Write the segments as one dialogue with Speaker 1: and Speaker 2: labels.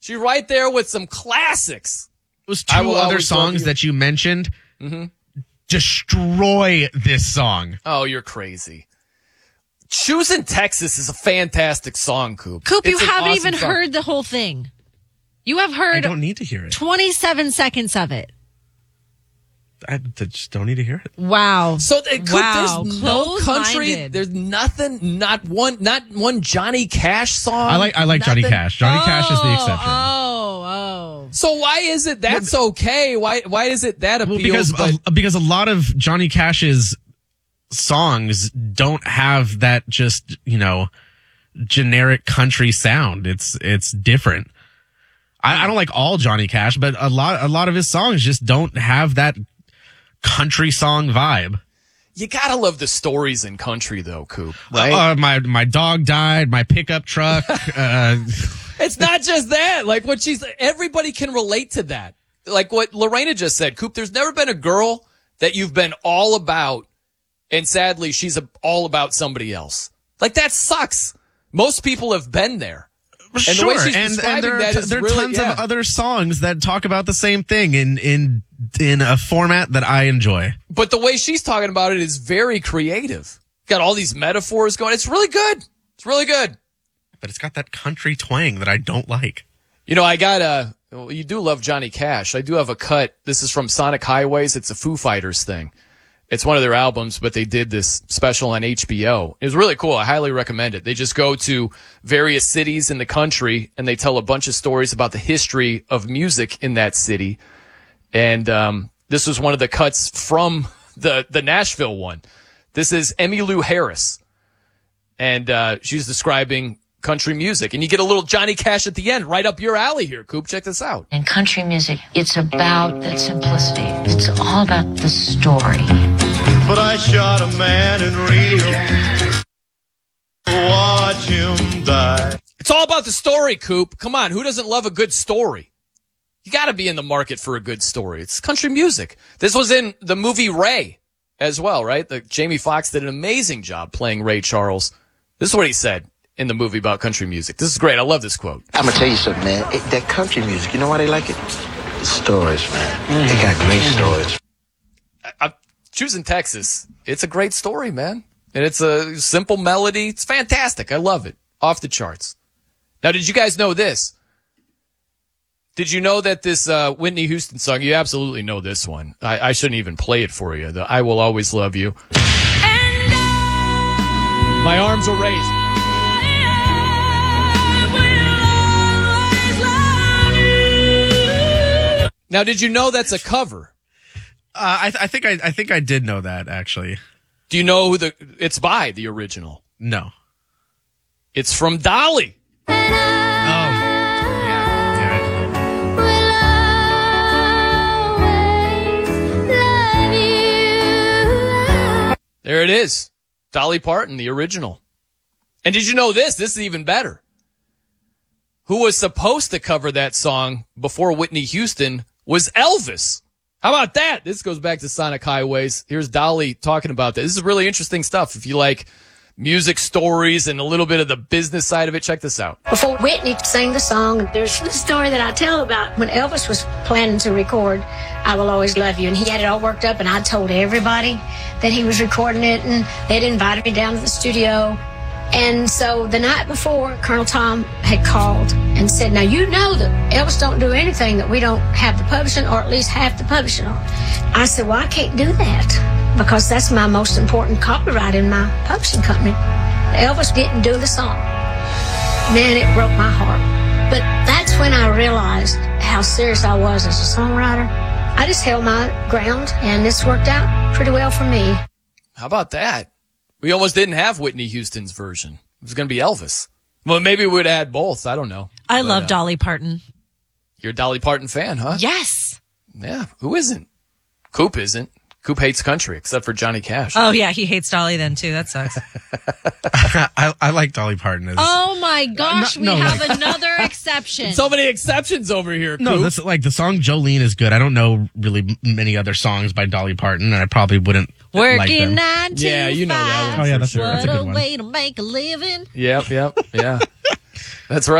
Speaker 1: She's right there with some classics.
Speaker 2: Those two other songs that you mentioned destroy this song.
Speaker 1: Oh, you're crazy. Choosing Texas is a fantastic song, Coop.
Speaker 3: Coop, you haven't even heard the whole thing. You have heard.
Speaker 2: I don't need to hear it.
Speaker 3: 27 seconds of it.
Speaker 2: I just don't need to hear it.
Speaker 3: Wow.
Speaker 1: So Coop, there's no country.
Speaker 3: Close-minded.
Speaker 1: There's nothing. Not one Johnny Cash song.
Speaker 2: I like Johnny Cash. Johnny Cash is the exception.
Speaker 3: Oh.
Speaker 1: So why is it that's okay? Why is it that appeals?
Speaker 2: Because a lot of Johnny Cash's songs don't have that just, generic country sound. It's different. I don't like all Johnny Cash, but a lot of his songs just don't have that country song vibe.
Speaker 1: You gotta love the stories in country, though, Coop. Right?
Speaker 2: My dog died. My pickup truck.
Speaker 1: It's not just that. Like everybody can relate to that. Like what Lorena just said, Coop. There's never been a girl that you've been all about, and sadly, she's all about somebody else. Like that sucks. Most people have been there.
Speaker 2: And the way she's describing that is there are tons of other songs that talk about the same thing in a format that I enjoy.
Speaker 1: But the way she's talking about it is very creative. Got all these metaphors going. It's really good. It's really good.
Speaker 2: But it's got that country twang that I don't like.
Speaker 1: You do love Johnny Cash. I do have a cut. This is from Sonic Highways. It's a Foo Fighters thing. It's one of their albums, but they did this special on HBO. It was really cool. I highly recommend it. They just go to various cities in the country and they tell a bunch of stories about the history of music in that city. And this was one of the cuts from the Nashville one. This is Emmylou Harris. And she's describing country music. And you get a little Johnny Cash at the end, right up your alley here, Coop. Check this out.
Speaker 4: In country music, it's about that simplicity. It's all about the story.
Speaker 5: But I shot a man in Rio. Watch him die.
Speaker 1: It's all about the story, Coop. Come on, who doesn't love a good story? You got to be in the market for a good story. It's country music. This was in the movie Ray as well, right? Jamie Foxx did an amazing job playing Ray Charles. This is what he said in the movie about country music. This is great. I love this quote.
Speaker 6: I'm going to tell you something, man. That country music, you know why they like it? The stories, man. They got great stories.
Speaker 1: I'm choosing Texas. It's a great story, man. And it's a simple melody. It's fantastic. I love it. Off the charts. Now, did you guys know this? Did you know that this Whitney Houston song, you absolutely know this one. I shouldn't even play it for you. The I Will Always Love You. My arms are raised. Now, did you know that's a cover?
Speaker 2: I think I did know that, actually.
Speaker 1: Do you know who it's by, the original?
Speaker 2: No.
Speaker 1: It's from Dolly.
Speaker 2: Oh, yeah.
Speaker 1: There it is. Dolly Parton, the original. And did you know this? This is even better. Who was supposed to cover that song before Whitney Houston was Elvis. How about that? This goes back to Sonic Highways. Here's Dolly talking about this. This is really interesting stuff. If you like music stories and a little bit of the business side of it, check this out.
Speaker 7: Before Whitney sang the song, there's the story that I tell about when Elvis was planning to record I Will Always Love You, and he had it all worked up, and I told everybody that he was recording it, and they'd invited me down to the studio. And so the night before, Colonel Tom had called and said, now you know that Elvis don't do anything that we don't have the publishing or at least half the publishing on. I said, well, I can't do that because that's my most important copyright in my publishing company. Elvis didn't do the song. Man, it broke my heart. But that's when I realized how serious I was as a songwriter. I just held my ground, and this worked out pretty well for me.
Speaker 1: How about that? We almost didn't have Whitney Houston's version. It was going to be Elvis. Well, maybe we would add both. I don't know.
Speaker 3: I love Dolly Parton.
Speaker 1: You're a Dolly Parton fan, huh?
Speaker 3: Yes.
Speaker 1: Yeah. Who isn't? Coop isn't. Coop hates country, except for Johnny Cash.
Speaker 3: Oh, yeah. He hates Dolly then, too. That sucks.
Speaker 2: I like Dolly Parton.
Speaker 3: Oh, my gosh. We have another exception.
Speaker 1: So many exceptions over here, Coop.
Speaker 2: No, that's like the song Jolene is good. I don't know really many other songs by Dolly Parton, and I probably wouldn't
Speaker 3: Working
Speaker 2: like them.
Speaker 3: 9 to
Speaker 1: Yeah, you know that one.
Speaker 2: Oh, yeah, that's a
Speaker 3: what
Speaker 2: good
Speaker 3: a
Speaker 2: one.
Speaker 3: way to make a living.
Speaker 1: Yep. Yeah. That's right.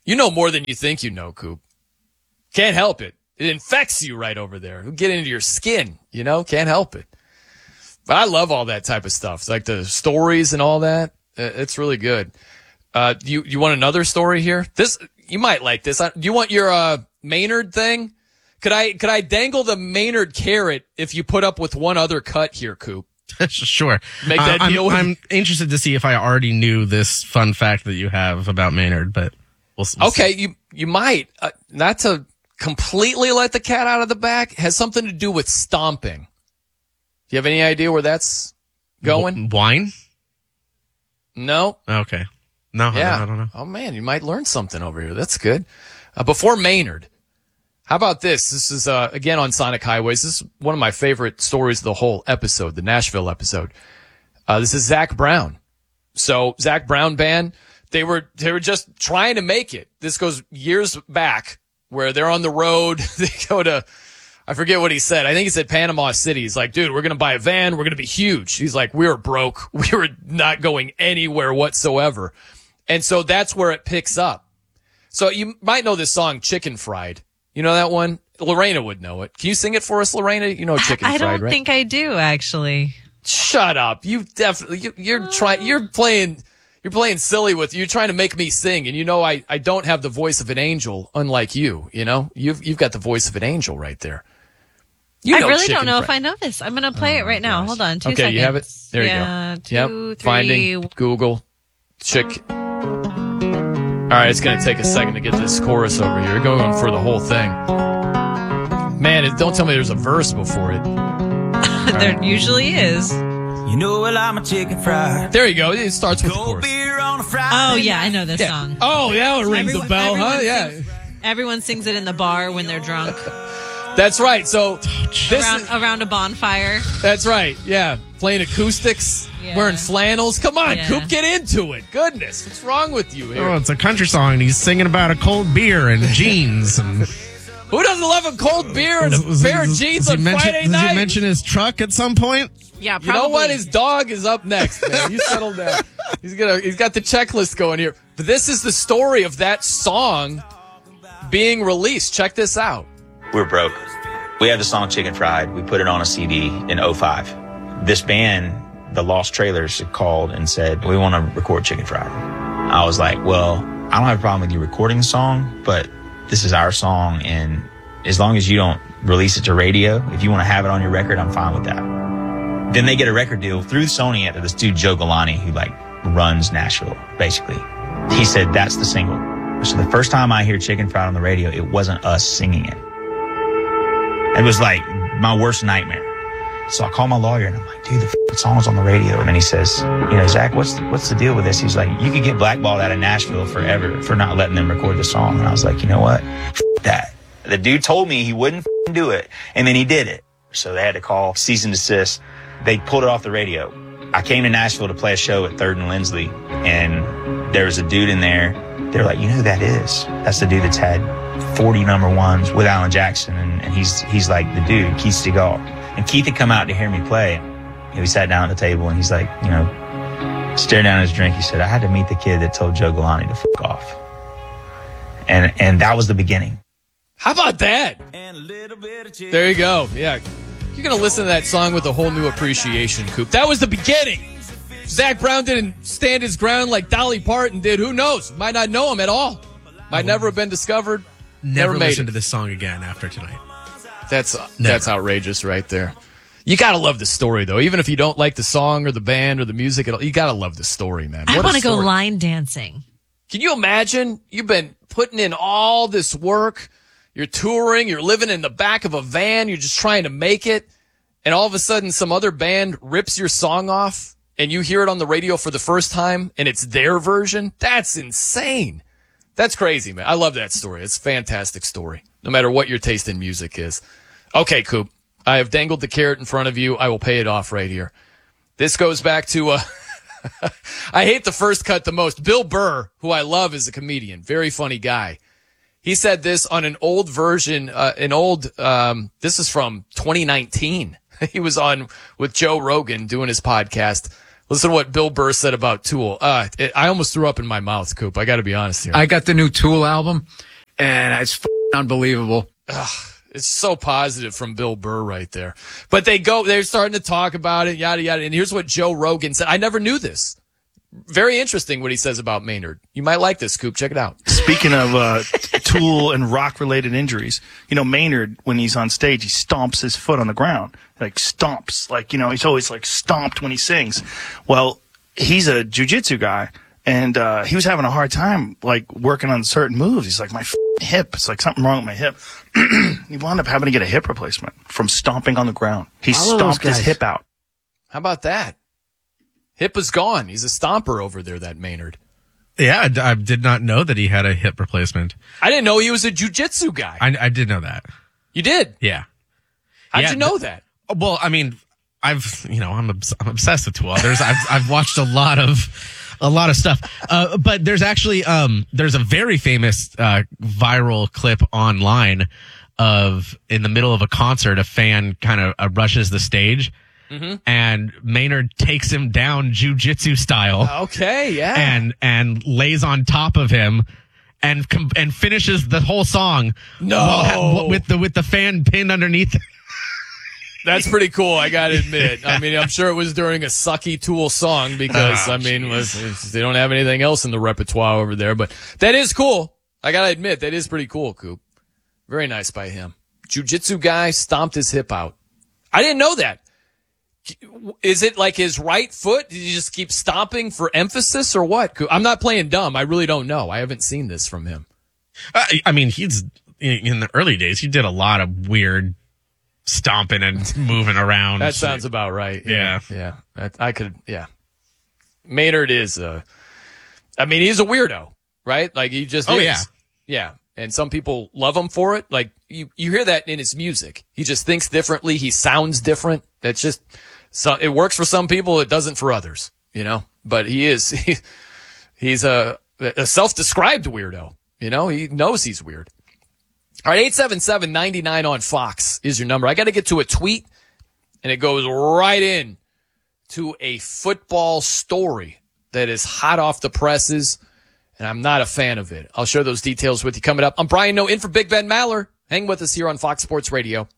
Speaker 1: You know more than you think you know, Coop. Can't help it. It infects you right over there. It'll get into your skin, you know? Can't help it. But I love all that type of stuff. It's like the stories and all that. It's really good. You want another story here? You might like this. Do you want your Maynard thing? Could I dangle the Maynard carrot if you put up with one other cut here, Coop?
Speaker 2: Sure.
Speaker 1: Make that deal.
Speaker 2: I'm interested to see if I already knew this fun fact that you have about Maynard, but we'll
Speaker 1: okay,
Speaker 2: see.
Speaker 1: You might. Not to completely let the cat out of the bag, has something to do with stomping. Do you have any idea where that's going?
Speaker 2: Wine?
Speaker 1: No.
Speaker 2: Okay. No,
Speaker 1: Yeah.
Speaker 2: I don't know.
Speaker 1: Oh, man, you might learn something over here. That's good. Before Maynard, how about this? This is, again, on Sonic Highways. This is one of my favorite stories of the whole episode, the Nashville episode. This is Zac Brown. So Zac Brown Band, they were just trying to make it. This goes years back where they're on the road. They go to, I forget what he said. I think he said Panama City. He's like, dude, we're going to buy a van. We're going to be huge. He's like, we were broke. We were not going anywhere whatsoever. And so that's where it picks up. So you might know this song, Chicken Fried. You know that one? Lorena would know it. Can you sing it for us, Lorena? You know Chicken
Speaker 3: I
Speaker 1: Fried,
Speaker 3: don't
Speaker 1: right?
Speaker 3: think I do, actually.
Speaker 1: Shut up. You definitely, you're playing silly with, you're trying to make me sing. And you know, I don't have the voice of an angel, unlike you, you know? You've got the voice of an angel right there.
Speaker 3: I really don't know if I know this. I'm going to play it right now.
Speaker 1: gosh.
Speaker 3: Hold on. 2
Speaker 1: Okay,
Speaker 3: seconds.
Speaker 1: you have it? There you
Speaker 3: yeah,
Speaker 1: go.
Speaker 3: 2,
Speaker 1: Yep.
Speaker 3: 3.
Speaker 1: Finding Google. All right, it's going to take a second to get this chorus over here. Going for the whole thing. Man, don't tell me there's a verse before it.
Speaker 3: There usually is.
Speaker 8: You know, well, I'm a chicken fried.
Speaker 1: There you go. It starts with the
Speaker 8: Cold
Speaker 1: chorus.
Speaker 8: beer on a Friday.
Speaker 3: Oh, yeah, I know this
Speaker 1: Yeah.
Speaker 3: song.
Speaker 1: Oh, yeah, it rings a bell, huh? Yeah.
Speaker 3: Everyone sings it in the bar when they're drunk.
Speaker 1: That's right. So
Speaker 3: Around a bonfire.
Speaker 1: that's right. Yeah. Playing acoustics,
Speaker 3: Yeah.
Speaker 1: wearing flannels. Come on,
Speaker 3: Yeah.
Speaker 1: Coop, get into it. Goodness, what's wrong with you here?
Speaker 2: Oh, it's a country song, and he's singing about a cold beer and jeans. And
Speaker 1: Who doesn't love a cold beer and a pair of jeans on Friday
Speaker 2: Does
Speaker 1: night?
Speaker 2: he mention his truck at some point?
Speaker 3: Yeah,
Speaker 1: You know what? His dog is up next, man. You settle down. He's got the checklist going here. But this is the story of that song being released. Check this out.
Speaker 9: We're broke. We have the song Chicken Fried. We put it on a CD in 05. This band, the Lost Trailers, called and said, we want to record Chicken Fried. I was like, well, I don't have a problem with you recording the song, but this is our song, and as long as you don't release it to radio, if you want to have it on your record, I'm fine with that. Then they get a record deal through Sony to this dude, Joe Galani, who runs Nashville, basically. He said, that's the single. So the first time I hear Chicken Fried on the radio, it wasn't us singing it. It was like my worst nightmare. So I call my lawyer and I'm like, dude, the song's on the radio. And then he says, Zach, what's the deal with this? He's like, you could get blackballed out of Nashville forever for not letting them record the song. And I was like, you know what? That. The dude told me he wouldn't do it. And then he did it. So they had to call cease and desist. They pulled it off the radio. I came to Nashville to play a show at 3rd and Lindsley. And there was a dude in there. They were like, you know who that is? That's the dude that's had 40 number ones with Alan Jackson. And he's like the dude, Keith Seagal. And Keith had come out to hear me play. We sat down at the table and he's like, staring down at his drink. He said, I had to meet the kid that told Joe Galani to fuck off. And that was the beginning.
Speaker 1: How about that? There you go. Yeah. You're going to listen to that song with a whole new appreciation, Coop. That was the beginning. Zac Brown didn't stand his ground like Dolly Parton did. Who knows? Might not know him at all. Might never have been discovered.
Speaker 2: Never
Speaker 1: made
Speaker 2: listen
Speaker 1: it.
Speaker 2: to this song again after tonight.
Speaker 1: That's outrageous right there. You got to love the story, though. Even if you don't like the song or the band or the music at all, you got to love the story, man.
Speaker 3: I
Speaker 1: What a
Speaker 3: want to go
Speaker 1: story.
Speaker 3: line dancing.
Speaker 1: Can you imagine? You've been putting in all this work. You're touring. You're living in the back of a van. You're just trying to make it. And all of a sudden, some other band rips your song off and you hear it on the radio for the first time and it's their version. That's insane. That's crazy, man. I love that story. It's a fantastic story, no matter what your taste in music is. Okay, Coop. I have dangled the carrot in front of you. I will pay it off right here. This goes back to, I hate the first cut the most. Bill Burr, who I love as a comedian, very funny guy. He said this on an old version, this is from 2019. He was on with Joe Rogan doing his podcast Listen to what Bill Burr said about Tool. I almost threw up in my mouth, Coop. I got to be honest here.
Speaker 10: I got the new Tool album, and it's unbelievable.
Speaker 1: It's so positive from Bill Burr right there. But they're starting to talk about it, yada, yada. And here's what Joe Rogan said. I never knew this. Very interesting what he says about Maynard. You might like this, Coop. Check it out.
Speaker 11: Speaking of Tool and rock-related injuries, Maynard, when he's on stage, he stomps his foot on the ground. Like, stomps. Like, he's always, like, stomped when he sings. Well, he's a jiu-jitsu guy, and he was having a hard time, like, working on certain moves. He's like, my hip. It's like something wrong with my hip. He wound up having to get a hip replacement from stomping on the ground. He stomped his hip out.
Speaker 1: How about that? Hip is gone. He's a stomper over there, that Maynard.
Speaker 2: Yeah, I did not know that he had a hip replacement.
Speaker 1: I didn't know he was a jiu-jitsu guy.
Speaker 2: I did know that.
Speaker 1: You did?
Speaker 2: Yeah.
Speaker 1: How'd you know that?
Speaker 2: Well, I mean, I'm obsessed with Tool. I've watched a lot of stuff. But there's actually, there's a very famous, viral clip online of in the middle of a concert, a fan kind of rushes the stage. Mm-hmm. And Maynard takes him down jiu-jitsu style.
Speaker 1: Okay, yeah.
Speaker 2: And lays on top of him and finishes the whole song.
Speaker 1: No.
Speaker 2: With the fan pinned underneath.
Speaker 1: That's pretty cool, I gotta admit. I mean, I'm sure it was during a sucky Tool song because, they don't have anything else in the repertoire over there. But that is cool. I gotta admit, that is pretty cool, Coop. Very nice by him. Jiu-jitsu guy stomped his hip out. I didn't know that. Is it like his right foot? Did he just keep stomping for emphasis or what? I'm not playing dumb. I really don't know. I haven't seen this from him.
Speaker 2: I mean, he's in the early days, he did a lot of weird stomping and moving around.
Speaker 1: That sounds about right.
Speaker 2: Yeah.
Speaker 1: Maynard is he's a weirdo, right? Like he just is.
Speaker 2: Yeah.
Speaker 1: Yeah. And some people love him for it. Like you hear that in his music. He just thinks differently. He sounds different. That's just, so it works for some people. It doesn't for others, but he's a self-described weirdo. He knows he's weird. All right. 877-99 on Fox is your number. I got to get to a tweet and it goes right in to a football story that is hot off the presses. And I'm not a fan of it. I'll share those details with you coming up. I'm Brian Noe in for Big Ben Maller. Hang with us here on Fox Sports Radio.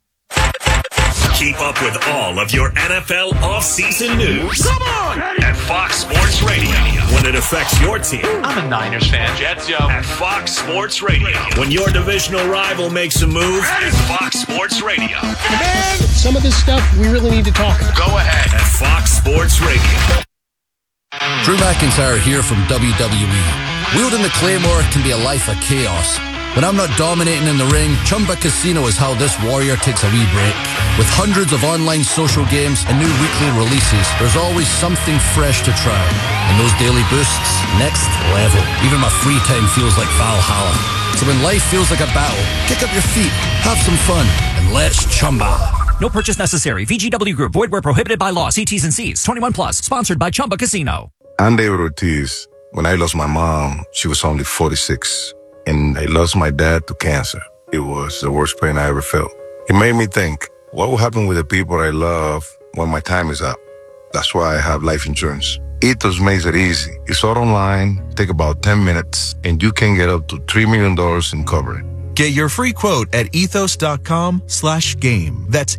Speaker 12: Keep up with all of your NFL offseason news. Come on! At Fox Sports Radio. When it affects your team.
Speaker 13: I'm a Niners fan. Jets, yo.
Speaker 12: At Fox Sports Radio. When your divisional rival makes a move. At Fox Sports Radio.
Speaker 14: Man, some of this stuff we really need to talk about.
Speaker 12: Go ahead. At Fox Sports Radio.
Speaker 15: Drew McIntyre here from WWE. Wielding the Claymore can be a life of chaos. When I'm not dominating in the ring, Chumba Casino is how this warrior takes a wee break. With hundreds of online social games and new weekly releases, there's always something fresh to try. And those daily boosts, next level. Even my free time feels like Valhalla. So when life feels like a battle, kick up your feet, have some fun, and let's Chumba.
Speaker 16: No purchase necessary. VGW Group. Void where prohibited by law. See T's and C's. 21 plus. Sponsored by Chumba Casino.
Speaker 17: I'm David Ortiz. When I lost my mom, she was only 46. And I lost my dad to cancer. It was the worst pain I ever felt. It made me think, what will happen with the people I love when my time is up? That's why I have life insurance. Ethos makes it easy. It's all online, take about 10 minutes, and you can get up to $3 million in coverage.
Speaker 18: Get your free quote at ethos.com/game. That's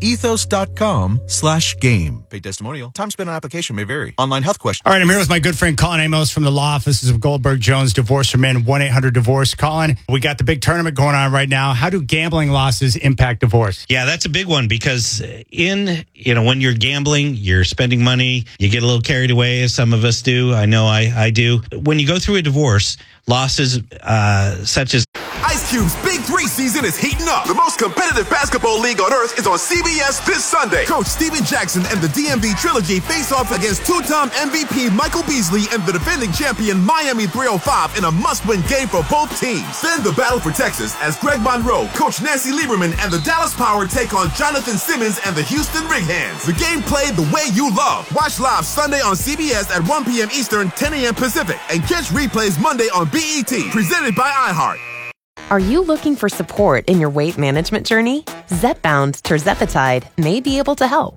Speaker 18: ethos.com/game. Paid testimonial. Time spent on application may vary. Online health question.
Speaker 19: All right, I'm here with my good friend Colin Amos from the law offices of Goldberg Jones Divorce for Men, 1-800-DIVORCE. Colin, we got the big tournament going on right now. How do gambling losses impact divorce?
Speaker 20: Yeah, that's a big one because when you're gambling, you're spending money, you get a little carried away, as some of us do. I know I do. When you go through a divorce, losses such as
Speaker 21: Ice Cube's Big 3 season is heating up. The most competitive basketball league on earth is on CBS this Sunday. Coach Steven Jackson and the DMV Trilogy face off against two-time MVP Michael Beasley and the defending champion Miami 305 in a must-win game for both teams. Then the battle for Texas as Greg Monroe, Coach Nancy Lieberman, and the Dallas Power take on Jonathan Simmons and the Houston Rig Hands. The game played the way you love. Watch live Sunday on CBS at 1 p.m. Eastern, 10 a.m. Pacific, and catch replays Monday on BET, presented by iHeart.
Speaker 22: Are you looking for support in your weight management journey? Zepbound tirzepatide may be able to help.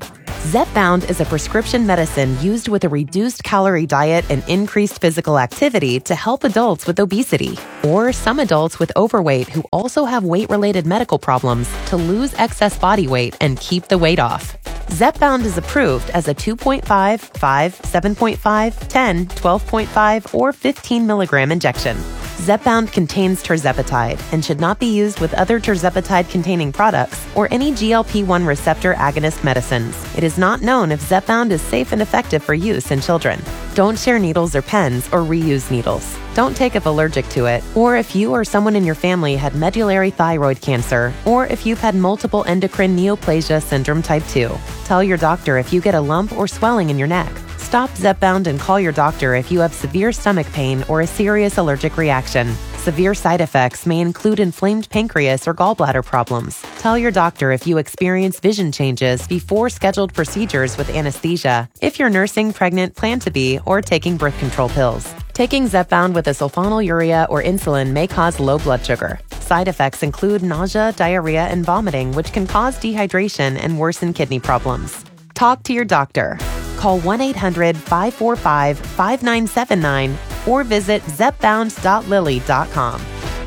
Speaker 22: Zepbound is a prescription medicine used with a reduced calorie diet and increased physical activity to help adults with obesity, or some adults with overweight who also have weight-related medical problems to lose excess body weight and keep the weight off. Zepbound is approved as a 2.5, 5, 7.5, 10, 12.5, or 15 milligram injection. Zepbound contains tirzepatide and should not be used with other tirzepatide-containing products or any GLP-1 receptor agonist medicines. It is not known if Zepbound is safe and effective for use in children. Don't share needles or pens or reuse needles. Don't take if allergic to it, or if you or someone in your family had medullary thyroid cancer, or if you've had multiple endocrine neoplasia syndrome type 2. Tell your doctor if you get a lump or swelling in your neck. Stop Zepbound and call your doctor if you have severe stomach pain or a serious allergic reaction. Severe side effects may include inflamed pancreas or gallbladder problems. Tell your doctor if you experience vision changes before scheduled procedures with anesthesia, if you're nursing, pregnant, plan to be, or taking birth control pills. Taking Zepbound with a sulfonylurea or insulin may cause low blood sugar. Side effects include nausea, diarrhea, and vomiting, which can cause dehydration and worsen kidney problems. Talk to your doctor. Call 1-800-545-5979 or visit zepbound.lily.com.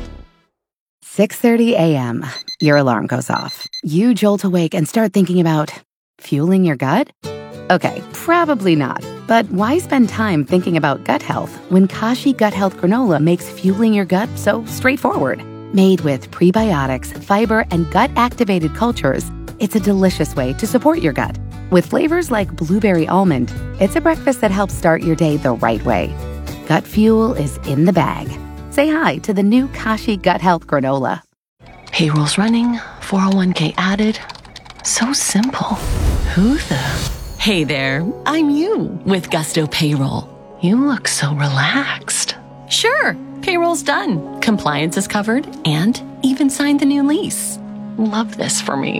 Speaker 4: 6:30 a.m. Your alarm goes off. You jolt awake and start thinking about fueling your gut? Okay, probably not. But why spend time thinking about gut health when Kashi Gut Health Granola makes fueling your gut so straightforward? Made with prebiotics, fiber, and gut-activated cultures, it's a delicious way to support your gut. With flavors like blueberry almond, it's a breakfast that helps start your day the right way. Gut fuel is in the bag. Say hi to the new Kashi Gut Health Granola.
Speaker 5: Payroll's running, 401k added. So simple. Who the? Hey there, I'm you with Gusto Payroll. You look so relaxed. Sure, payroll's done. Compliance is covered and even signed the new lease. Love this for me.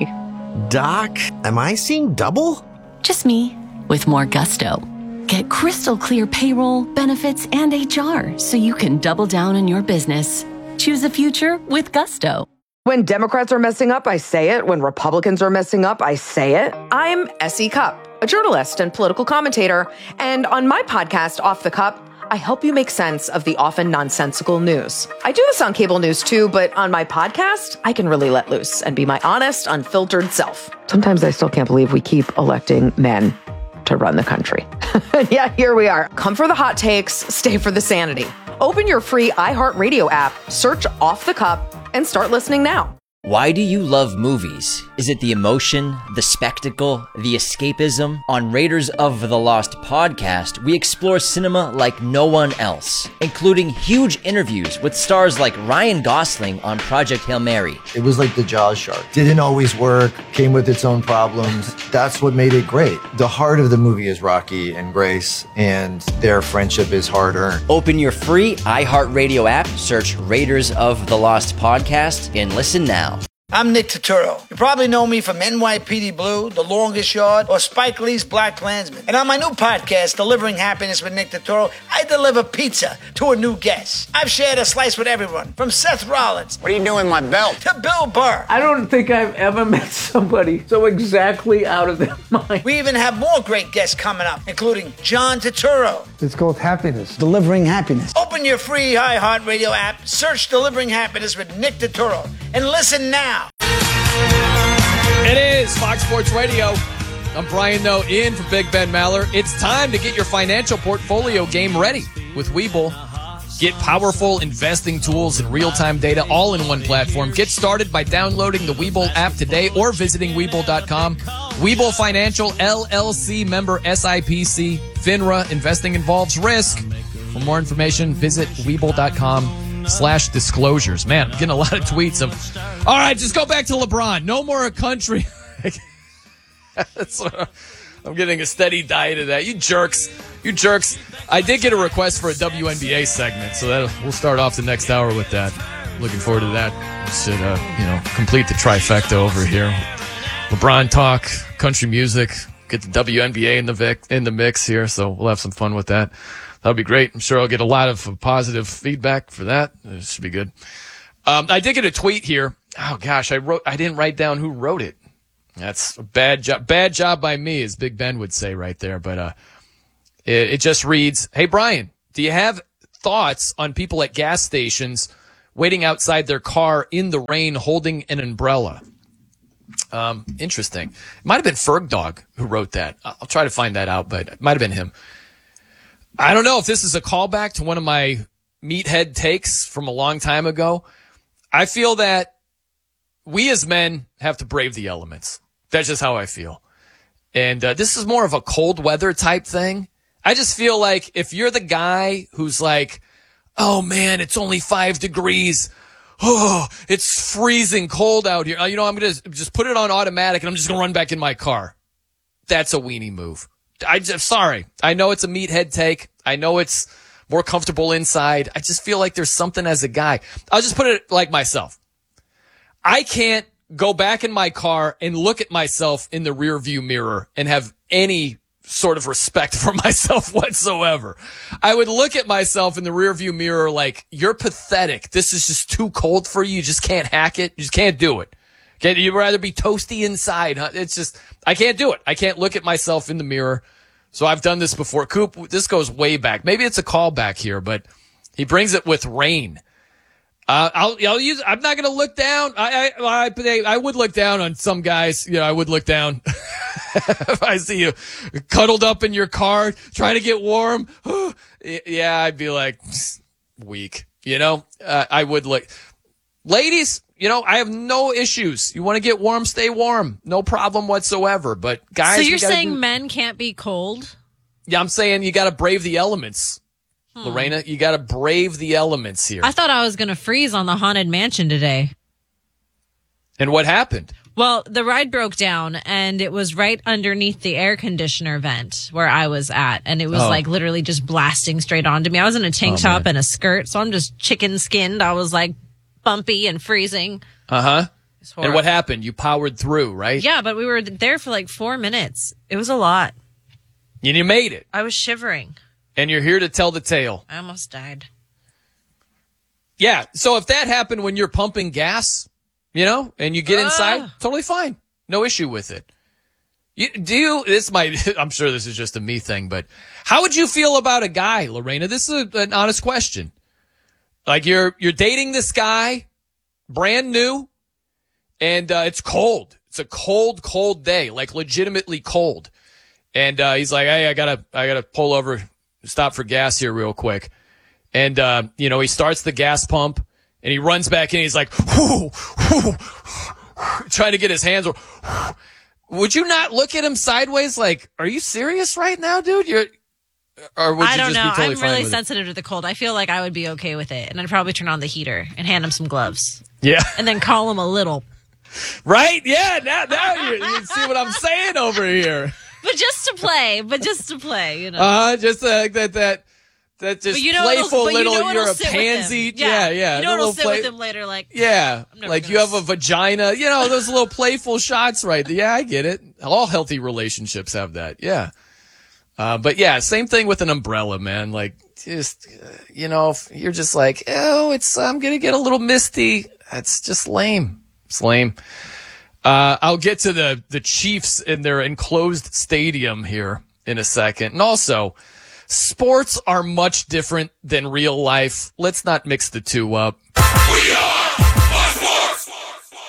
Speaker 23: Doc, am I seeing double?
Speaker 5: Just me, with more gusto. Get crystal clear payroll, benefits, and HR so you can double down on your business. Choose a future with gusto.
Speaker 24: When Democrats are messing up, I say it. When Republicans are messing up, I say it. I'm S.E. Cupp, a journalist and political commentator. And on my podcast, Off the Cup, I help you make sense of the often nonsensical news. I do this on cable news too, but on my podcast, I can really let loose and be my honest, unfiltered self. Sometimes I still can't believe we keep electing men to run the country. Yeah, here we are. Come for the hot takes, stay for the sanity. Open your free iHeartRadio app, search Off the Cup, and start listening now.
Speaker 25: Why do you love movies? Is it the emotion, the spectacle, the escapism? On Raiders of the Lost podcast, we explore cinema like no one else, including huge interviews with stars like Ryan Gosling on Project Hail Mary.
Speaker 26: It was like the Jaws shark. Didn't always work, came with its own problems. That's what made it great. The heart of the movie is Rocky and Grace, and their friendship is hard-earned.
Speaker 25: Open your free iHeartRadio app, search Raiders of the Lost podcast, and listen now.
Speaker 27: I'm Nick Turturro. You probably know me from NYPD Blue, The Longest Yard, or Spike Lee's Black Klansman. And on my new podcast, Delivering Happiness with Nick Turturro, I deliver pizza to a new guest. I've shared a slice with everyone, from Seth Rollins.
Speaker 28: What are you doing with my belt?
Speaker 27: To Bill Burr.
Speaker 29: I don't think I've ever met somebody so exactly out of their mind.
Speaker 27: We even have more great guests coming up, including John Turturro.
Speaker 30: It's called Happiness. Delivering Happiness.
Speaker 27: Open your free iHeartRadio app, search Delivering Happiness with Nick Turturro, and listen now.
Speaker 1: It is Fox Sports Radio. I'm Brian Noe in for Big Ben Maller. It's time to get your financial portfolio game ready with Webull. Get powerful investing tools and real-time data all in one platform. Get started by downloading the Webull app today or visiting Webull.com. Webull Financial, LLC, member SIPC, FINRA. Investing involves risk. For more information, visit Webull.com/disclosures. Man, I'm getting a lot of tweets of, all right, just go back to LeBron. No more a country. I'm getting a steady diet of that. You jerks. I did get a request for a WNBA segment, so we'll start off the next hour with that. Looking forward to that. We should, complete the trifecta over here. LeBron talk, country music, get the WNBA in the mix here, so we'll have some fun with that. That'll be great. I'm sure I'll get a lot of positive feedback for that. It should be good. I did get a tweet here. Oh gosh, I didn't write down who wrote it. That's a bad job. Bad job by me, as Big Ben would say right there. But it just reads, hey, Brian, do you have thoughts on people at gas stations waiting outside their car in the rain holding an umbrella? Interesting. It might have been Ferg Dog who wrote that. I'll try to find that out, but it might have been him. I don't know if this is a callback to one of my meathead takes from a long time ago. I feel that we as men have to brave the elements. That's just how I feel. And this is more of a cold weather type thing. I just feel like if you're the guy who's like, oh man, it's only 5 degrees. Oh, it's freezing cold out here. I'm going to just put it on automatic and I'm just going to run back in my car. That's a weenie move. Sorry. I know it's a meathead take. I know it's more comfortable inside. I just feel like there's something as a guy. I'll just put it like myself. I can't go back in my car and look at myself in the rear view mirror and have any sort of respect for myself whatsoever. I would look at myself in the rear view mirror like, you're pathetic. This is just too cold for you. You just can't hack it. You just can't do it. Okay, you'd rather be toasty inside. Huh? It's just, I can't do it. I can't look at myself in the mirror. So I've done this before. Coop, this goes way back. Maybe it's a callback here, but he brings it with rain. I'm not going to look down. I would look down on some guys. I would look down if I see you cuddled up in your car trying to get warm. Yeah, I'd be like, weak. I would look. Ladies, I have no issues. You want to get warm, stay warm. No problem whatsoever. But guys,
Speaker 2: so you're saying men can't be cold?
Speaker 1: Yeah, I'm saying you got to brave the elements. Lorena, you got to brave the elements here.
Speaker 2: I thought I was going to freeze on the Haunted Mansion today.
Speaker 1: And what happened?
Speaker 2: Well, the ride broke down, and it was right underneath the air conditioner vent where I was at. And it was like literally just blasting straight onto me. I was in a tank top and a skirt, so I'm just chicken skinned. I was like bumpy and freezing.
Speaker 1: And what happened? You powered through, right?
Speaker 2: Yeah, but we were there for like 4 minutes. It was a lot.
Speaker 1: And you made it.
Speaker 2: I was shivering.
Speaker 1: And you're here to tell the tale.
Speaker 2: I almost died.
Speaker 1: Yeah. So if that happened when you're pumping gas, and you get inside, totally fine. No issue with it. I'm sure this is just a me thing, but how would you feel about a guy, Lorena? This is an honest question. Like you're dating this guy, brand new, and it's cold. It's a cold day, like legitimately cold. And he's like, hey, I gotta pull over, stop for gas here real quick. And, he starts the gas pump and he runs back in. He's like, whoo, whoo, trying to get his hands. Would you not look at him sideways like, are you serious right now, dude?
Speaker 2: I don't know. I'm really sensitive to the cold. I feel like I would be okay with it. And I'd probably turn on the heater and hand him some gloves.
Speaker 1: Yeah.
Speaker 2: And then call him a little.
Speaker 1: Right? Yeah. Now you see what I'm saying over here.
Speaker 2: But just to play,
Speaker 1: just that just playful little, you're a pansy. Yeah.
Speaker 2: It'll sit with him later, like.
Speaker 1: Yeah, like you have a vagina. Those little playful shots right there. Yeah, I get it. All healthy relationships have that. Yeah. But yeah, same thing with an umbrella, man. Like, just, if you're just like, I'm going to get a little misty. That's just lame. It's lame. I'll get to the Chiefs in their enclosed stadium here in a second. And also, sports are much different than real life. Let's not mix the two up.
Speaker 12: We are Fox Sports.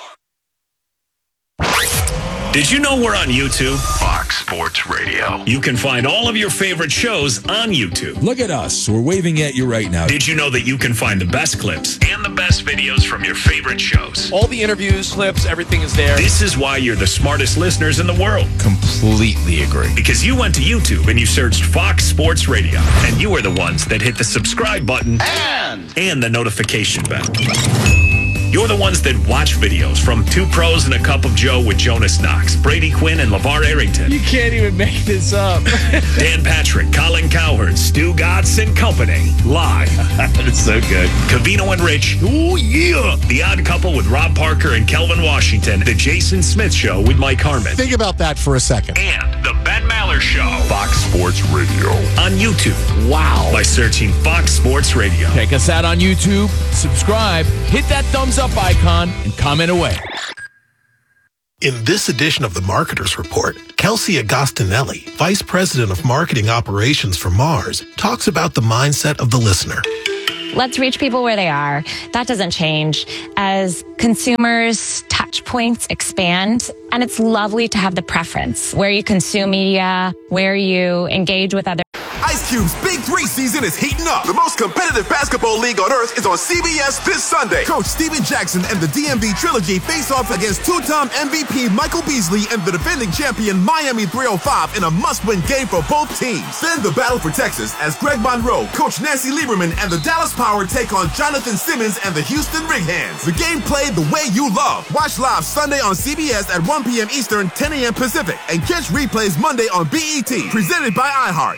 Speaker 12: Did you know we're on YouTube? Fox Sports Radio. You can find all of your favorite shows on YouTube.
Speaker 3: Look at us. We're waving at you right now.
Speaker 12: Did you know that you can find the best clips and the best videos from your favorite shows?
Speaker 1: All the interviews, clips, everything is there.
Speaker 12: This is why you're the smartest listeners in the world.
Speaker 3: Completely agree.
Speaker 12: Because you went to YouTube and you searched Fox Sports Radio. And you are the ones that hit the subscribe button and the notification bell. You're the ones that watch videos from Two Pros and a Cup of Joe with Jonas Knox, Brady Quinn, and LeVar Arrington.
Speaker 1: You can't even make this up.
Speaker 12: Dan Patrick, Colin Cowherd, Stu Godson and Company. Live.
Speaker 3: That's so good.
Speaker 12: Covino and Rich.
Speaker 3: Oh, yeah.
Speaker 12: The Odd Couple with Rob Parker and Kelvin Washington. The Jason Smith Show with Mike Harmon.
Speaker 3: Think about that for a second.
Speaker 12: And The Ben Maller Show.
Speaker 3: Fox Sports Radio.
Speaker 12: On YouTube.
Speaker 3: Wow.
Speaker 12: By searching Fox Sports Radio.
Speaker 3: Check us out on YouTube. Subscribe. Hit that thumbs up icon and comment away.
Speaker 6: In this edition of the Marketer's Report, Kelsey Agostinelli, Vice President of Marketing Operations for Mars, talks about the mindset of the listener.
Speaker 7: Let's reach people where they are. That doesn't change. As consumers' touch points expand, and it's lovely to have the preference where you consume media, where you engage with others.
Speaker 21: Ice Cube's Big 3 season is heating up. The most competitive basketball league on earth is on CBS this Sunday. Coach Steven Jackson and the DMV Trilogy face off against two-time MVP Michael Beasley and the defending champion Miami 305 in a must-win game for both teams. Then the battle for Texas as Greg Monroe, Coach Nancy Lieberman, and the Dallas Power take on Jonathan Simmons and the Houston Rig Hands. The game played the way you love. Watch live Sunday on CBS at 1 p.m. Eastern, 10 a.m. Pacific, and catch replays Monday on BET, presented by iHeart.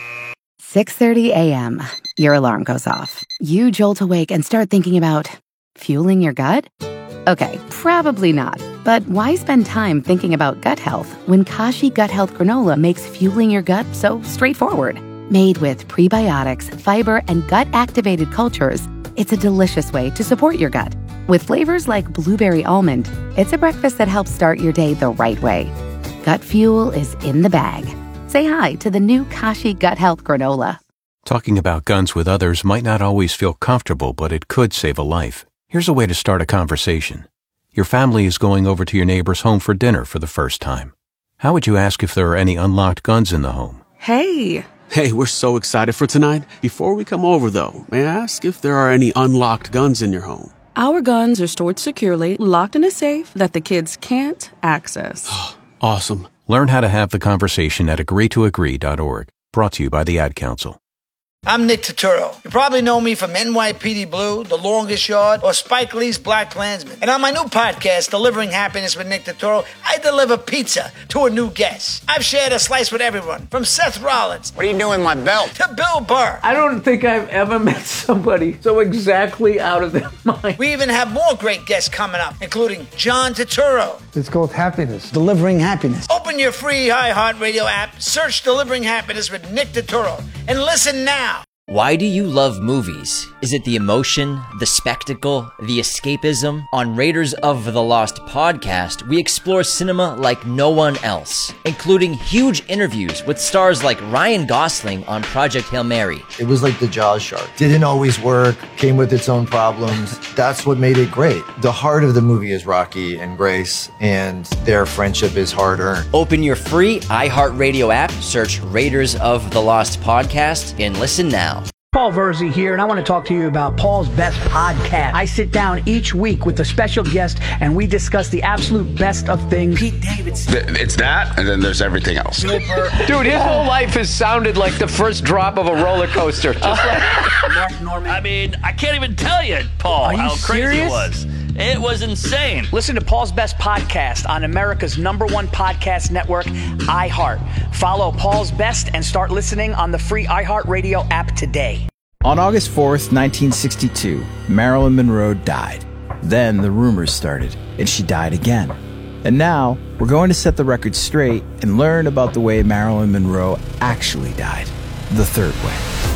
Speaker 4: 6:30 a.m. Your alarm goes off. You jolt awake and start thinking about fueling your gut? Okay, probably not. But why spend time thinking about gut health when Kashi Gut Health Granola makes fueling your gut so straightforward? Made with prebiotics, fiber, and gut-activated cultures, it's a delicious way to support your gut. With flavors like blueberry almond, it's a breakfast that helps start your day the right way. Gut fuel is in the bag. Say hi to the new Kashi Gut Health Granola.
Speaker 8: Talking about guns with others might not always feel comfortable, but it could save a life. Here's a way to start a conversation. Your family is going over to your neighbor's home for dinner for the first time. How would you ask if there are any unlocked guns in the home?
Speaker 9: Hey, we're so excited for tonight. Before we come over, though, may I ask if there are any unlocked guns in your home?
Speaker 10: Our guns are stored securely, locked in a safe that the kids can't access.
Speaker 9: Awesome.
Speaker 8: Learn how to have the conversation at agreetoagree.org. Brought to you by the Ad Council.
Speaker 27: I'm Nick Turturro. You probably know me from NYPD Blue, The Longest Yard, or Spike Lee's Black Klansman. And on my new podcast, Delivering Happiness with Nick Turturro, I deliver pizza to a new guest. I've shared a slice with everyone, from Seth Rollins.
Speaker 29: What are you doing with my belt?
Speaker 27: To Bill Burr.
Speaker 29: I don't think I've ever met somebody so exactly out of their mind.
Speaker 27: We even have more great guests coming up, including John Turturro.
Speaker 30: It's called happiness. Delivering happiness.
Speaker 27: Open your free iHeartRadio app, search Delivering Happiness with Nick Turturro, and listen now.
Speaker 25: Why do you love movies? Is it the emotion, the spectacle, the escapism? On Raiders of the Lost podcast, we explore cinema like no one else, including huge interviews with stars like Ryan Gosling on Project Hail Mary.
Speaker 26: It was like the Jaws shark. Didn't always work, came with its own problems. That's what made it great. The heart of the movie is Rocky and Grace, and their friendship is hard-earned.
Speaker 25: Open your free iHeartRadio app, search Raiders of the Lost podcast, and listen now.
Speaker 29: Paul Verzi here, and I want to talk to you about Paul's Best Podcast. I sit down each week with a special guest, and we discuss the absolute best of things. Pete Davidson.
Speaker 11: It's that, and then there's everything else.
Speaker 29: Dude,
Speaker 13: his whole life has sounded like the first drop of a roller coaster. Just like
Speaker 29: Mark Norman.
Speaker 14: I mean, I can't even tell you, Paul, how crazy it was. It was insane.
Speaker 29: Listen to Paul's Best Podcast on America's #1 podcast network, iHeart. Follow Paul's Best and start listening on the free iHeartRadio app today.
Speaker 15: On August 4th, 1962, Marilyn Monroe died. Then the rumors started, and she died again. And now, we're going to set the record straight and learn about the way Marilyn Monroe actually died. The third way.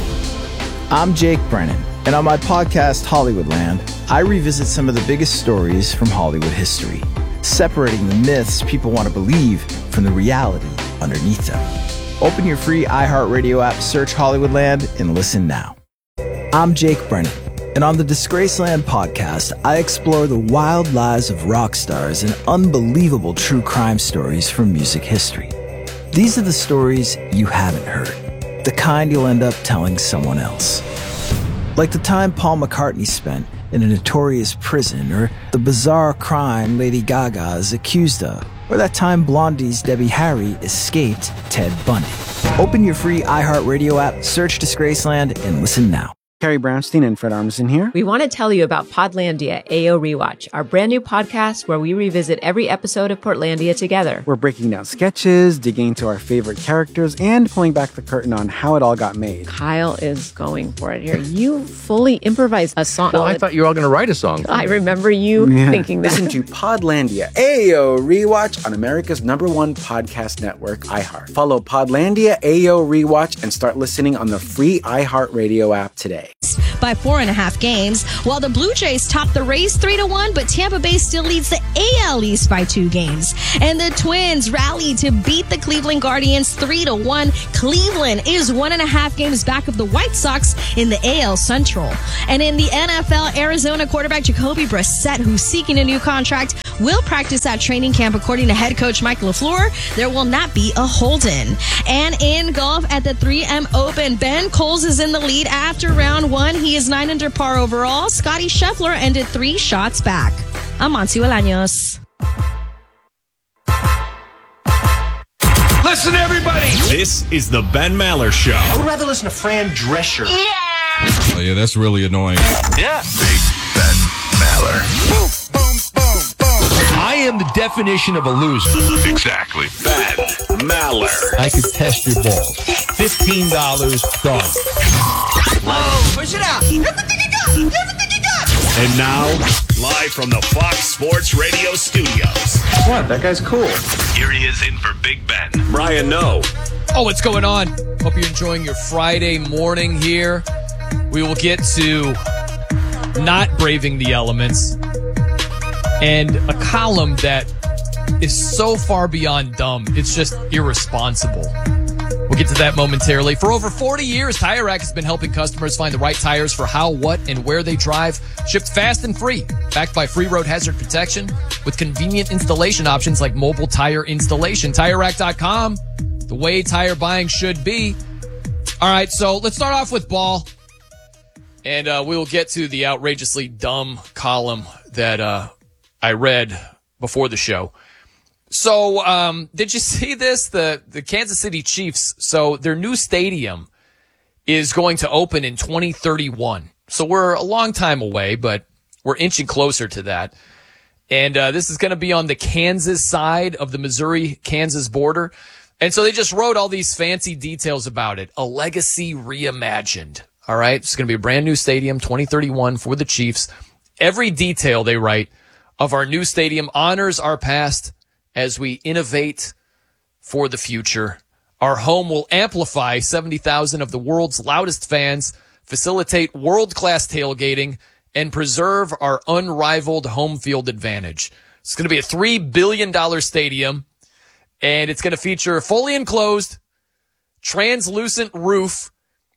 Speaker 15: I'm Jake Brennan, and on my podcast, Hollywoodland, I revisit some of the biggest stories from Hollywood history, separating the myths people want to believe from the reality underneath them. Open your free iHeartRadio app, search Hollywoodland, and listen now. I'm Jake Brennan, and on the Disgraceland podcast, I explore the wild lives of rock stars and unbelievable true crime stories from music history. These are the stories you haven't heard, the kind you'll end up telling someone else. Like the time Paul McCartney spent in a notorious prison, or the bizarre crime Lady Gaga is accused of, or that time Blondie's Debbie Harry escaped Ted Bundy. Open your free iHeartRadio app, search Disgraceland, and listen now.
Speaker 28: Carrie Brownstein and Fred Armisen here.
Speaker 31: We want to tell you about Podlandia AO Rewatch, our brand new podcast where we revisit every episode of Portlandia together.
Speaker 28: We're breaking down sketches, digging into our favorite characters, and pulling back the curtain on how it all got made.
Speaker 31: Kyle is going for it here. You fully improvised a song.
Speaker 32: Well, I thought you were all going to write a song.
Speaker 31: I remember you thinking that.
Speaker 28: Listen to Podlandia AO Rewatch on America's #1 podcast network, iHeart. Follow Podlandia AO Rewatch and start listening on the free iHeartRadio app today.
Speaker 1: by 4.5 games, while the Blue Jays top the Rays 3-1, but Tampa Bay still leads the AL East by 2 games. And the Twins rally to beat the Cleveland Guardians 3-1. Cleveland is 1.5 games back of the White Sox in the AL Central. And in the NFL, Arizona quarterback Jacoby Brissett, who's seeking a new contract, will practice at training camp. According to head coach Mike LaFleur, there will not be a hold-in. And in golf at the 3M Open, Ben Coles is in the lead after round 1. He is 9 under par overall. Scotty Scheffler ended 3 shots back. I'm Monty Bolaños.
Speaker 12: Listen, everybody. This is the Ben Maller Show.
Speaker 2: I would rather listen to Fran Drescher.
Speaker 12: Yeah.
Speaker 3: Oh, yeah, that's really annoying.
Speaker 12: Yeah.
Speaker 3: Big Ben Maller.
Speaker 2: Boom, boom, boom, boom.
Speaker 3: I am the definition of a loser.
Speaker 12: Exactly. Ben Maller.
Speaker 3: I could test your balls. $15 done.
Speaker 2: Whoa, push it out. Everything you got. Everything you got.
Speaker 12: And now, live from the Fox Sports Radio studios.
Speaker 2: What? That guy's cool.
Speaker 12: Here he is in for Big Ben. Brian Noe.
Speaker 3: Oh, what's going on? Hope you're enjoying your Friday morning here. We will get to not braving the elements and a column that is so far beyond dumb. It's just irresponsible. We'll get to that momentarily. For over 40 years, Tire Rack has been helping customers find the right tires for how, what, and where they drive. Shipped fast and free. Backed by free road hazard protection with convenient installation options like mobile tire installation. TireRack.com, the way tire buying should be. All right, so let's start off with ball. And we will get to the outrageously dumb column that I read before the show. So, did you see this? The Kansas City Chiefs, so their new stadium is going to open in 2031. So we're a long time away, but we're inching closer to that. And this is going to be on the Kansas side of the Missouri-Kansas border. And so they just wrote all these fancy details about it. A legacy reimagined. All right? It's going to be a brand new stadium, 2031 for the Chiefs. Every detail they write of our new stadium honors our past as we innovate for the future. Our home will amplify 70,000 of the world's loudest fans, facilitate world-class tailgating, and preserve our unrivaled home field advantage. It's going to be a $3 billion stadium, and it's going to feature a fully enclosed, translucent roof,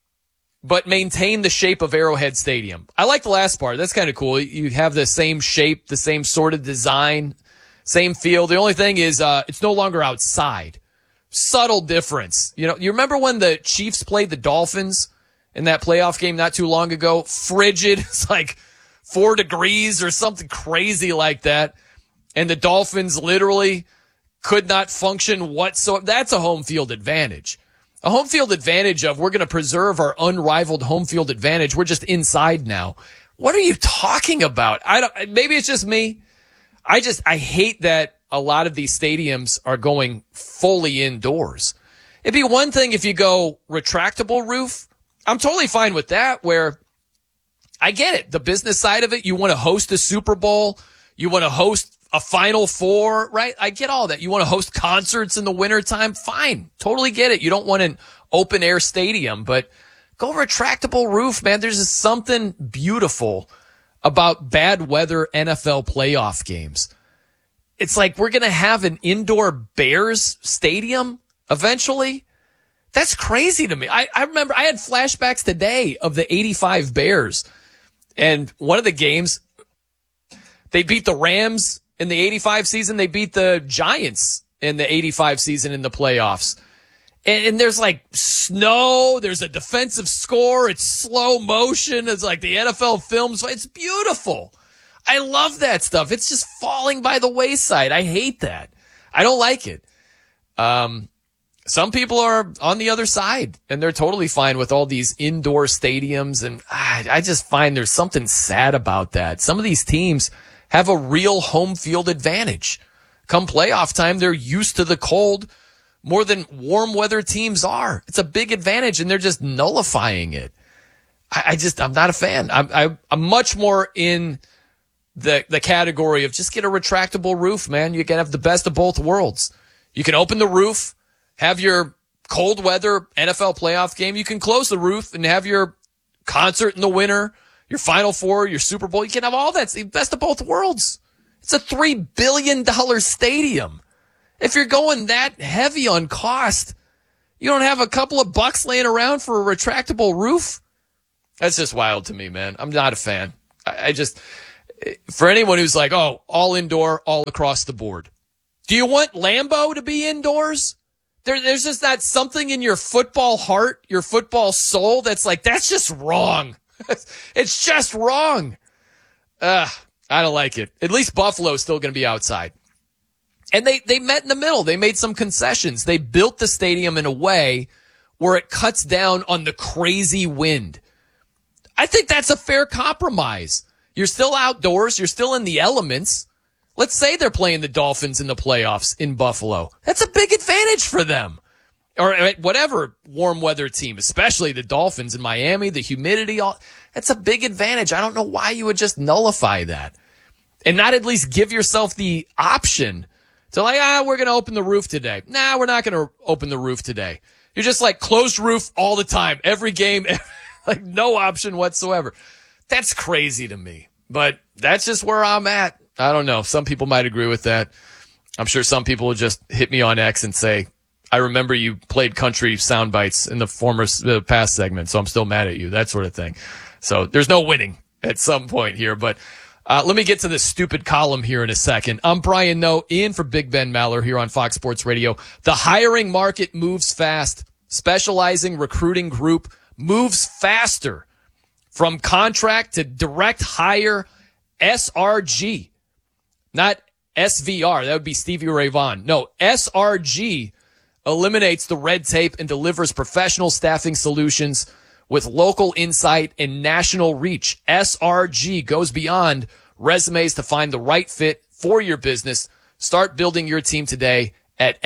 Speaker 3: but maintain the shape of Arrowhead Stadium. I like the last part. That's kind of cool. You have the same shape, the same sort of design, same feel. The only thing is it's no longer outside. Subtle difference. You know, you remember when the Chiefs played the Dolphins in that playoff game not too long ago? Frigid. It's like 4 degrees or something crazy like that. And the Dolphins literally could not function whatsoever. That's a home field advantage. A home field advantage of we're going to preserve our unrivaled home field advantage. We're just inside now. What are you talking about? Maybe it's just me. I hate that a lot of these stadiums are going fully indoors. It'd be one thing if you go retractable roof. I'm totally fine with that, where I get it. The business side of it, you want to host a Super Bowl. You want to host a Final Four, right? I get all that. You want to host concerts in the wintertime? Fine. Totally get it. You don't want an open air stadium, but go retractable roof, man. There's just something beautiful about bad weather NFL playoff games. It's like we're going to have an indoor Bears stadium eventually. That's crazy to me. I remember I had flashbacks today of the 85 Bears, and one of the games, they beat the Rams in the 85 season. They beat the Giants in the 85 season in the playoffs. And there's like snow. There's a defensive score. It's slow motion. It's like the NFL films. It's beautiful. I love that stuff. It's just falling by the wayside. I hate that. I don't like it. Some people are on the other side, and they're totally fine with all these indoor stadiums. And I just find there's something sad about that. Some of these teams have a real home field advantage. Come playoff time, they're used to the cold more than warm weather teams are. It's a big advantage, and they're just nullifying it. I'm not a fan. I'm much more in the category of just get a retractable roof, man. You can have the best of both worlds. You can open the roof, have your cold weather NFL playoff game. You can close the roof and have your concert in the winter your Final Four, your Super Bowl. You can have all that. It's the best of both worlds. It's a $3 billion stadium. If you're going that heavy on cost, you don't have a couple of bucks laying around for a retractable roof? That's just wild to me, man. I'm not a fan. I just, for anyone who's like, oh, all indoor, all across the board. Do you want Lambeau to be indoors? There's just not something in your football heart, your football soul that's like, that's just wrong. It's just wrong. I don't like it. At least Buffalo's still going to be outside. And they met in the middle. They made some concessions. They built the stadium in a way where it cuts down on the crazy wind. I think that's a fair compromise. You're still outdoors. You're still in the elements. Let's say they're playing the Dolphins in the playoffs in Buffalo. That's a big advantage for them. Or whatever warm weather team, especially the Dolphins in Miami, the humidity, that's a big advantage. I don't know why you would just nullify that and not at least give yourself the option to like, we're going to open the roof today. Nah, we're not going to open the roof today. You're just like closed roof all the time, every game, like no option whatsoever. That's crazy to me, but that's just where I'm at. I don't know. Some people might agree with that. I'm sure some people will just hit me on X and say, I remember you played country sound bites in the past segment, so I'm still mad at you, that sort of thing. So there's no winning at some point here, but let me get to this stupid column here in a second. I'm Brian Noe, in for Big Ben Maller here on Fox Sports Radio. The hiring market moves fast. Specializing recruiting group moves faster. From contract to direct hire, SRG. Not SVR. That would be Stevie Ray Vaughan. No, SRG eliminates the red tape and delivers professional staffing solutions with local insight and national reach. SRG goes beyond resumes to find the right fit for your business. Start building your team today at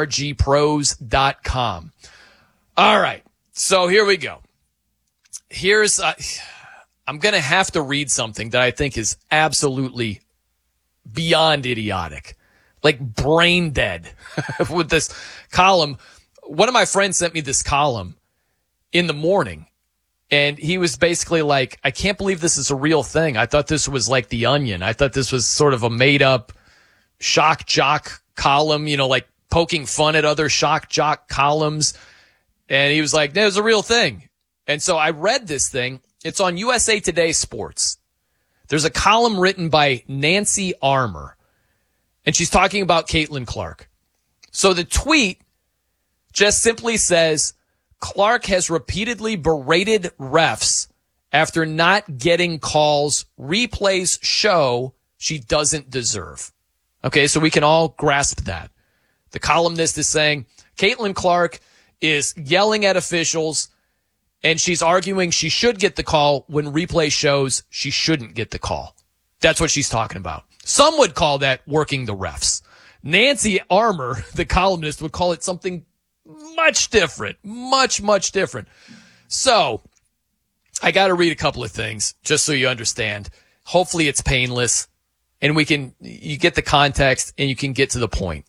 Speaker 3: srgpros.com. All right, so here we go. Here's, I'm going to have to read something that I think is absolutely beyond idiotic, like brain dead with this column. One of my friends sent me this column in the morning, and he was basically like, I can't believe this is a real thing. I thought this was like The Onion. I thought this was sort of a made-up shock jock column, like poking fun at other shock jock columns. And he was like, no, it was a real thing. And so I read this thing. It's on USA Today Sports. There's a column written by Nancy Armour, and she's talking about Caitlin Clark. So the tweet just simply says, Clark has repeatedly berated refs after not getting calls replays show she doesn't deserve. Okay, so we can all grasp that. The columnist is saying Caitlin Clark is yelling at officials, and she's arguing she should get the call when replay shows she shouldn't get the call. That's what she's talking about. Some would call that working the refs. Nancy Armour, the columnist, would call it something much different. Much, much different. So I got to read a couple of things just so you understand. Hopefully it's painless and you get the context and you can get to the point.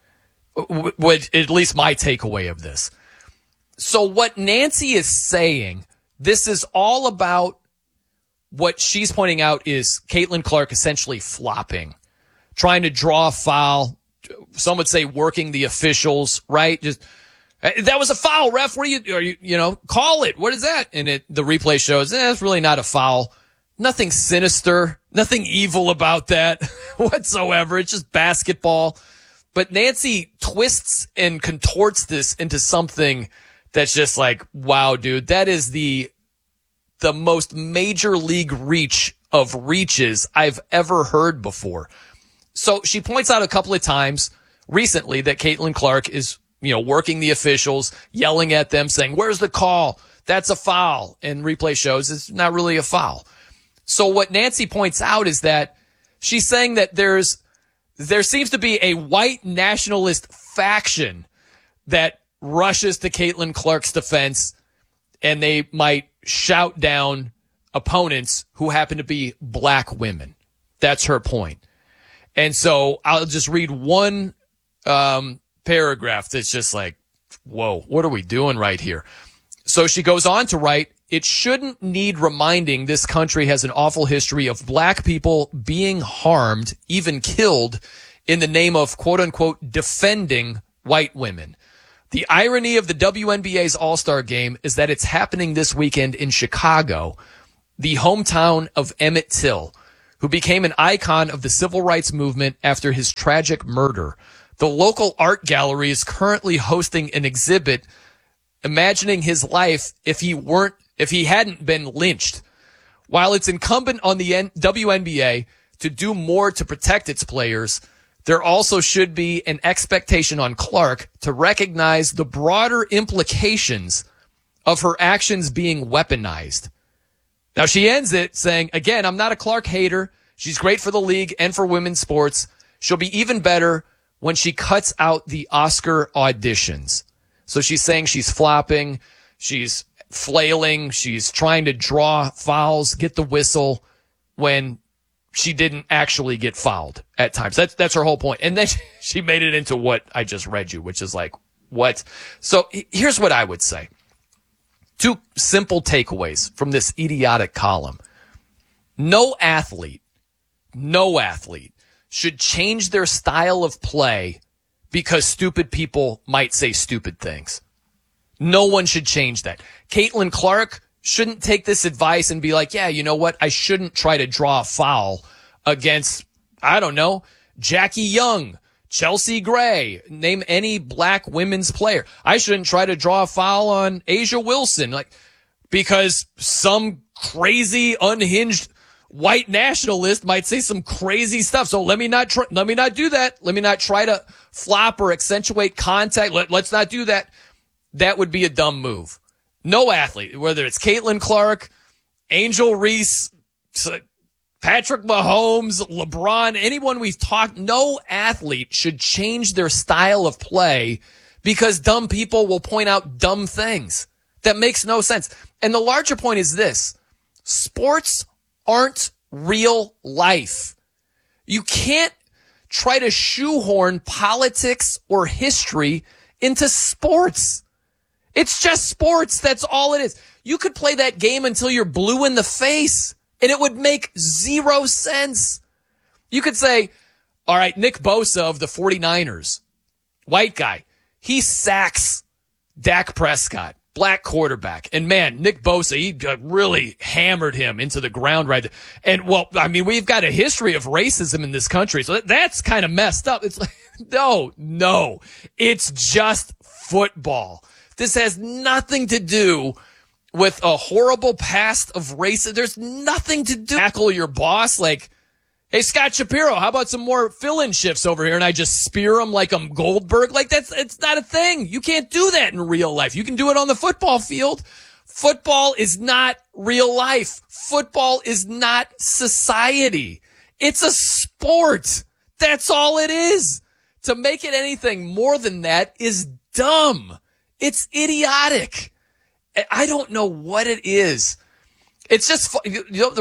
Speaker 3: At least my takeaway of this. So what Nancy is saying, this is all about what she's pointing out is Caitlin Clark essentially flopping, trying to draw a foul. Some would say working the officials, right? Just, that was a foul, ref. What are you call it. What is that? And the replay shows, it's really not a foul. Nothing sinister, nothing evil about that whatsoever. It's just basketball. But Nancy twists and contorts this into something that's just like, wow, dude, that is the most major league reach of reaches I've ever heard before. So she points out a couple of times recently that Caitlin Clark is, working the officials, yelling at them, saying, where's the call? That's a foul. And replay shows it's not really a foul. So what Nancy points out is that she's saying that there seems to be a white nationalist faction that rushes to Caitlin Clark's defense, and they might shout down opponents who happen to be black women. That's her point. And so I'll just read one paragraph that's just like, whoa, what are we doing right here? So she goes on to write, it shouldn't need reminding this country has an awful history of black people being harmed, even killed, in the name of, quote unquote, defending white women. The irony of the WNBA's All-Star Game is that it's happening this weekend in Chicago, the hometown of Emmett Till, who became an icon of the civil rights movement after his tragic murder. The local art gallery is currently hosting an exhibit imagining his life if he hadn't been lynched. While it's incumbent on the WNBA to do more to protect its players, there also should be an expectation on Clark to recognize the broader implications of her actions being weaponized. Now, she ends it saying, again, I'm not a Clark hater. She's great for the league and for women's sports. She'll be even better when she cuts out the Oscar auditions. So she's saying she's flopping, she's flailing, she's trying to draw fouls, get the whistle when she didn't actually get fouled at times. That's her whole point. And then she made it into what I just read you, which is like, what? So here's what I would say. 2 simple takeaways from this idiotic column. No athlete should change their style of play because stupid people might say stupid things. No one should change that. Caitlin Clark shouldn't take this advice and be like, yeah, you know what? I shouldn't try to draw a foul against, I don't know, Jackie Young, Chelsea Gray, name any black women's player. I shouldn't try to draw a foul on Asia Wilson, because some crazy, unhinged white nationalist might say some crazy stuff. So let me not do that. Let me not try to flop or accentuate contact. Let's not do that. That would be a dumb move. No athlete, whether it's Caitlin Clark, Angel Reese, Patrick Mahomes, LeBron, anyone we've talked, no athlete should change their style of play because dumb people will point out dumb things. That makes no sense. And the larger point is this. Sports aren't real life. You can't try to shoehorn politics or history into sports. It's just sports. That's all it is. You could play that game until you're blue in the face, and it would make zero sense. You could say, all right, Nick Bosa of the 49ers, white guy, he sacks Dak Prescott, black quarterback. And man, Nick Bosa, he really hammered him into the ground right there. And well, I mean, we've got a history of racism in this country, so that's kind of messed up. It's like, no, it's just football. This has nothing to do with a horrible past of racism. There's nothing to do. Tackle your boss like, hey, Scott Shapiro, how about some more fill-in shifts over here? And I just spear him like I'm Goldberg. It's not a thing. You can't do that in real life. You can do it on the football field. Football is not real life. Football is not society. It's a sport. That's all it is. To make it anything more than that is dumb. It's idiotic. I don't know what it is. It's just, the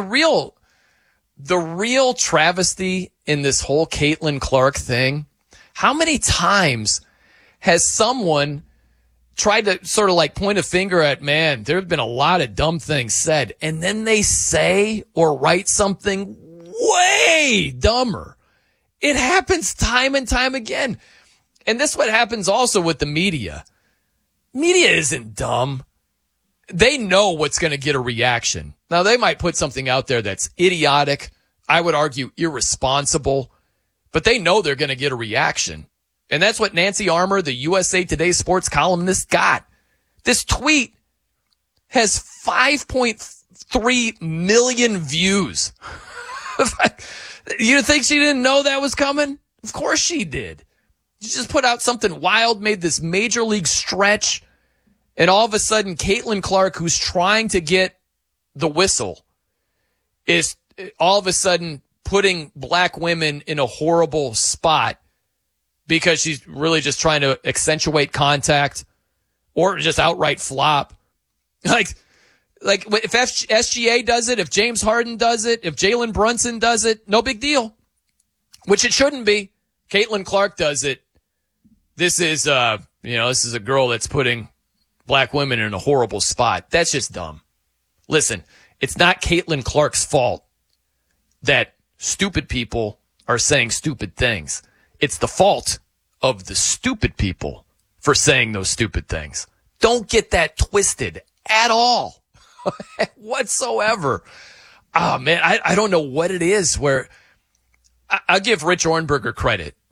Speaker 3: real travesty in this whole Caitlin Clark thing. How many times has someone tried to sort of like point a finger at, man, there have been a lot of dumb things said, and then they say or write something way dumber. It happens time and time again. And this is what happens also with the media. Media isn't dumb. They know what's going to get a reaction. Now, they might put something out there that's idiotic, I would argue irresponsible, but they know they're going to get a reaction. And that's what Nancy Armour, the USA Today sports columnist, got. This tweet has 5.3 million views. You think she didn't know that was coming? Of course she did. She just put out something wild, made this major league stretch, and all of a sudden, Caitlin Clark, who's trying to get the whistle, is all of a sudden putting black women in a horrible spot because she's really just trying to accentuate contact or just outright flop. Like if SGA does it, if James Harden does it, if Jalen Brunson does it, no big deal, which it shouldn't be. Caitlin Clark does it. This is a girl that's putting black women in a horrible spot. That's just dumb. Listen, it's not Caitlin Clark's fault that stupid people are saying stupid things. It's the fault of the stupid people for saying those stupid things. Don't get that twisted at all whatsoever. Oh, man, I don't know what it is where I'll give Rich Ohrnberger credit.